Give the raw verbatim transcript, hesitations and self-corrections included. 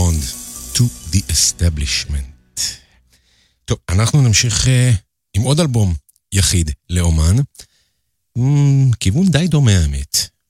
Blonde, To the Establishment. טוב, אנחנו נמשיך uh, עם עוד אלבום יחיד לאומן. Mm, כיוון די דומה האמת.